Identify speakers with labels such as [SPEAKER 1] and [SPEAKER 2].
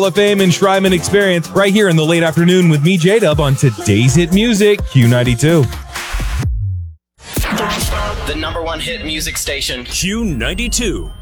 [SPEAKER 1] of Fame and Shriman Experience right here in the late afternoon with me, J-Dub, on today's hit music, Q92.
[SPEAKER 2] The #1 hit music station,
[SPEAKER 3] Q92.